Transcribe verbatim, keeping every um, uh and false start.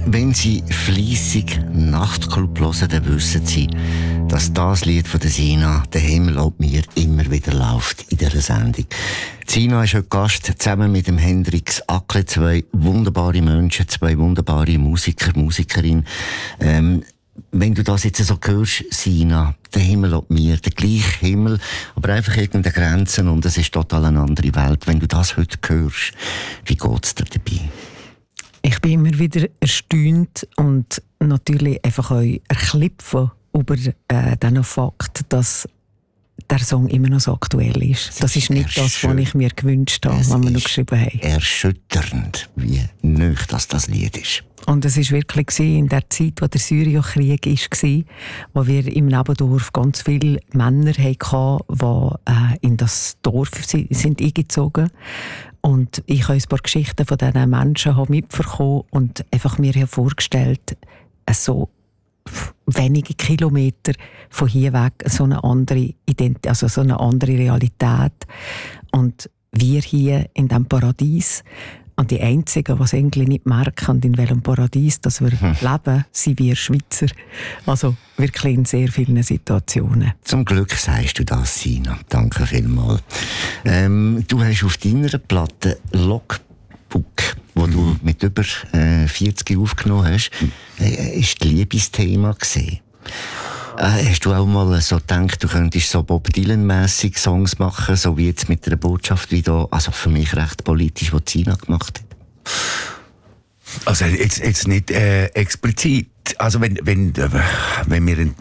Wenn Sie fleissig Nachtclub hören, dann wissen Sie, dass das Lied von der Sina, «Der Himmel ob mir», immer wieder läuft in dieser Sendung. Sina ist heute Gast, zusammen mit dem Hendrix Ackle, zwei wunderbare Menschen, zwei wunderbare Musiker, Musikerinnen. Ähm, wenn du das jetzt so hörst, Sina, «Der Himmel ob mir», der gleiche Himmel, aber einfach irgendeine Grenzen und es ist total eine andere Welt. Wenn du das heute hörst, wie geht's dir dabei? Ich bin immer wieder erstaunt und natürlich einfach auch erschlüpfen über äh, den Fakt, dass der Song immer noch so aktuell ist. Das, das ist nicht das, was ich mir gewünscht habe, was wir noch geschrieben haben. Erschütternd, wie neu das das Lied ist. Und es war wirklich in der Zeit, wo der Syrienkrieg war, wo wir im Nebendorf ganz viele Männer hatten, die äh, in das Dorf sind eingezogen. Und ich habe ein paar Geschichten von diesen Menschen mitbekommen und einfach mir vorgestellt, so wenige Kilometer von hier weg so eine andere Ident- also so eine andere Realität. Und wir hier in diesem Paradies, und die Einzigen, die es irgendwie nicht merken, in welchem Paradies dass wir hm. leben, sind wir Schweizer. Also wirklich in sehr vielen Situationen. Zum Glück sagst du das, Sina. Danke vielmals. Ähm, du hast auf deiner Platte Logbook, wo du mit über äh, vierzig aufgenommen hast, äh, ist das Liebesthema gesehen. Äh, hast du auch mal so gedacht, du könntest so Bob Dylan-mässig Songs machen, so wie jetzt mit einer Botschaft wie da, also für mich recht politisch, was Sina gemacht hat? Also jetzt, jetzt nicht äh, explizit. Also wenn, wenn, wenn wir